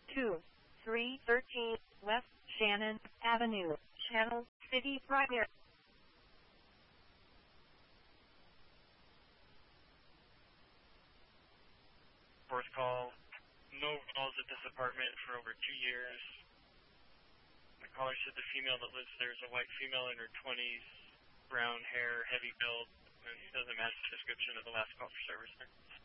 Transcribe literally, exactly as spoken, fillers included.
two three thirteen West Shannon Avenue, Channel City Primary. Fourth call. No calls at this apartment for over two years. The caller said the female that lives there is a white female in her twenties, brown hair, heavy build, and it doesn't match the description of the last call for service there.